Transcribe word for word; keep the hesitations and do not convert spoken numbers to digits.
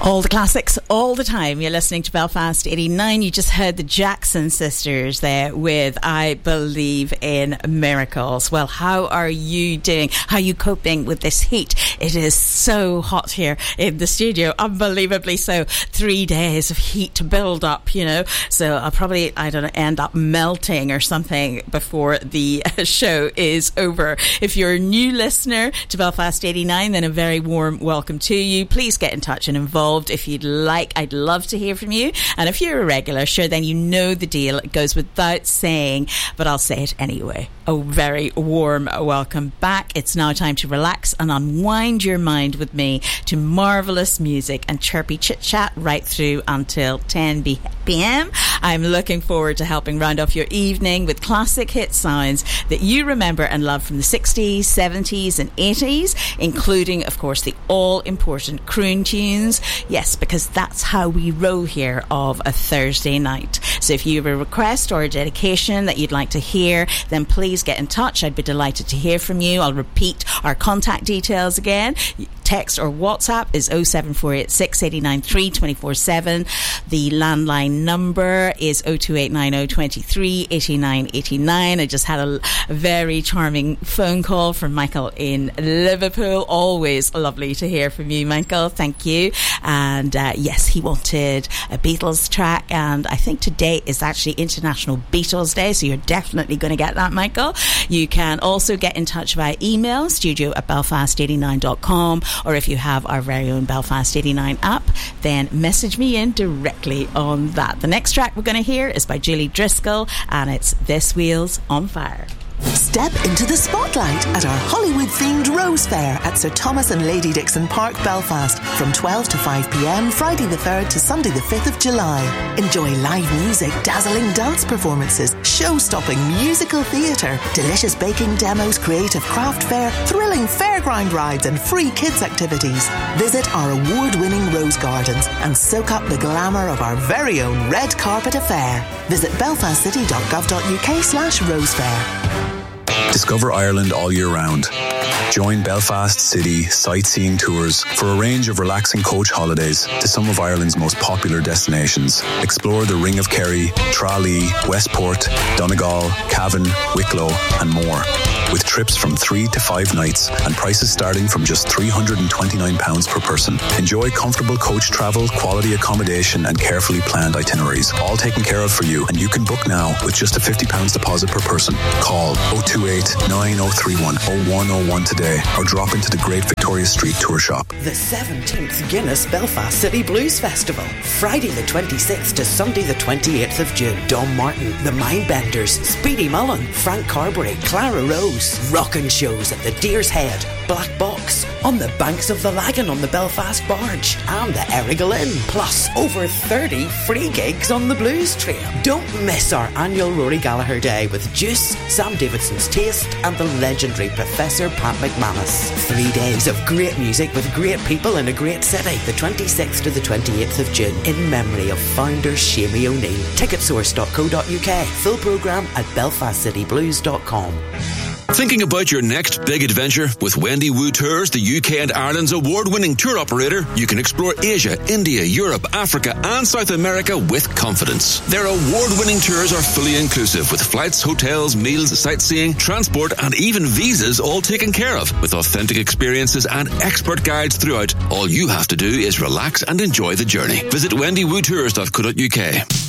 All the classics, all the time. You're listening to Belfast eighty-nine. You just heard the Jackson Sisters there with I Believe in Miracles. Well, how are you doing? How are you coping with this heat? It is so hot here in the studio. Unbelievably so. Three days of heat build up, you know. So I'll probably, I don't know, end up melting or something before the show is over. If you're a new listener to Belfast eighty-nine, then a very warm welcome to you. Please get in touch and involve if you'd like. I'd love to hear from you. And if you're a regular, sure, then you know the deal. It goes without saying, but I'll say it anyway. A very warm welcome back. It's now time to relax and unwind your mind with me to marvellous music and chirpy chit-chat right through until ten p.m. I'm looking forward to helping round off your evening with classic hit sounds that you remember and love from the sixties, seventies and eighties, including, of course, the all-important croon tunes. Yes, because that's how we roll here of a Thursday night. So if you have a request or a dedication that you'd like to hear, then please get in touch. I'd be delighted to hear from you. I'll repeat our contact details again. Text or WhatsApp is oh seven four eight six, eight nine three, two four seven. The landline number is oh two eight nine oh, two three, eight nine eight nine. I just had a, a very charming phone call from Michael in Liverpool. Always lovely to hear from you, Michael. Thank you. And uh, yes, he wanted a Beatles track, and I think today is actually International Beatles Day, so you're definitely going to get that, Michael. You can also get in touch via email, studio at belfast eighty-nine dot com, or if you have our very own Belfast eighty-nine app, then message me in directly on that. The next track we're going to hear is by Julie Driscoll, and it's This Wheel's on Fire. Step into the spotlight at our Hollywood-themed Rose Fair at Sir Thomas and Lady Dixon Park, Belfast, from twelve to five p.m, Friday the third to Sunday the fifth of July. Enjoy live music, dazzling dance performances, show-stopping musical theatre, delicious baking demos, creative craft fair, thrilling fairground rides and free kids activities. Visit our award-winning Rose Gardens and soak up the glamour of our very own red carpet affair. Visit belfastcity.gov.uk slash Rose Fair. Discover Ireland all year round. Join Belfast City sightseeing tours for a range of relaxing coach holidays to some of Ireland's most popular destinations. Explore the Ring of Kerry, Tralee, Westport, Donegal, Cavan, Wicklow and more. With trips from three to five nights and prices starting from just three hundred twenty-nine pounds per person. Enjoy comfortable coach travel, quality accommodation and carefully planned itineraries. All taken care of for you, and you can book now with just a fifty pounds deposit per person. Call oh two eight, nine oh three one, oh one oh one today or drop into the Great Victoria Street Tour Shop. The seventeenth Guinness Belfast City Blues Festival. Friday the twenty-sixth to Sunday the twenty-eighth of June. Dom Martin, The Mindbenders, Speedy Mullen, Frank Carberry, Clara Rose. Rockin' shows at the Deer's Head, Black Box, on the banks of the Lagan on the Belfast Barge and the Errigal Inn. Plus over thirty free gigs on the Blues Trail. Don't miss our annual Rory Gallagher Day with Juice, Sam Davidson's Taste and the legendary Professor Pat McManus. Three days of great music with great people in a great city. The twenty-sixth to the twenty-eighth of June in memory of founder Shamie O'Neill. ticketsource dot co dot uk. Full programme at belfast city blues dot com. Thinking about your next big adventure? With Wendy Wu Tours, the U K and Ireland's award-winning tour operator, you can explore Asia, India, Europe, Africa and South America with confidence. Their award-winning tours are fully inclusive with flights, hotels, meals, sightseeing, transport and even visas all taken care of. With authentic experiences and expert guides throughout, all you have to do is relax and enjoy the journey. Visit wendy woo tours dot co dot uk.